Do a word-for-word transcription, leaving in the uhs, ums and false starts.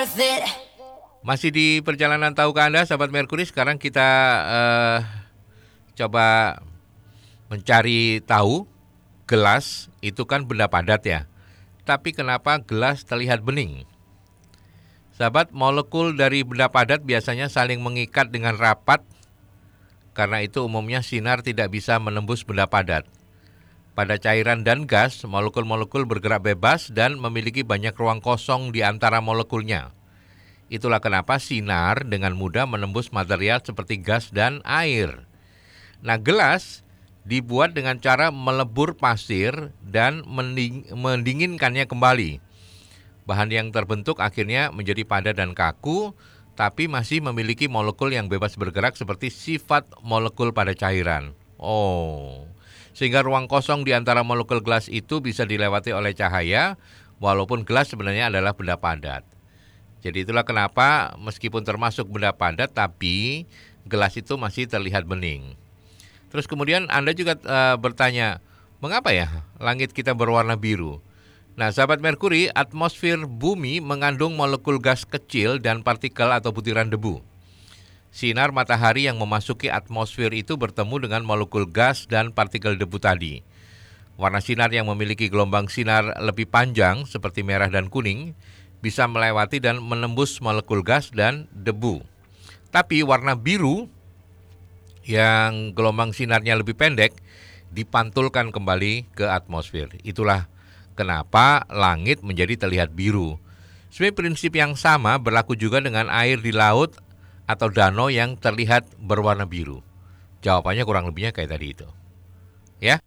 worth it. Masih di perjalanan tahukah Anda, sahabat Merkuri, sekarang kita uh, coba mencari tahu gelas itu kan benda padat ya. Tapi kenapa gelas terlihat bening? Sahabat, molekul dari benda padat biasanya saling mengikat dengan rapat. Karena itu umumnya sinar tidak bisa menembus benda padat. Pada cairan dan gas, molekul-molekul bergerak bebas dan memiliki banyak ruang kosong di antara molekulnya. Itulah kenapa sinar dengan mudah menembus material seperti gas dan air. Nah, gelas dibuat dengan cara melebur pasir dan mending, mendinginkannya kembali. Bahan yang terbentuk akhirnya menjadi padat dan kaku, tapi masih memiliki molekul yang bebas bergerak seperti sifat molekul pada cairan. Oh, sehingga ruang kosong di antara molekul gelas itu bisa dilewati oleh cahaya, walaupun gelas sebenarnya adalah benda padat. Jadi itulah kenapa meskipun termasuk benda padat, tapi gelas itu masih terlihat bening. Terus kemudian Anda juga e, bertanya, mengapa ya langit kita berwarna biru? Nah, sahabat Merkuri, atmosfer bumi mengandung molekul gas kecil dan partikel atau butiran debu. Sinar matahari yang memasuki atmosfer itu bertemu dengan molekul gas dan partikel debu tadi. Warna sinar yang memiliki gelombang sinar lebih panjang seperti merah dan kuning bisa melewati dan menembus molekul gas dan debu. Tapi warna biru yang gelombang sinarnya lebih pendek dipantulkan kembali ke atmosfer. Itulah kenapa langit menjadi terlihat biru. Sebenarnya prinsip yang sama berlaku juga dengan air di laut atau danau yang terlihat berwarna biru. Jawabannya kurang lebihnya kayak tadi itu. Ya.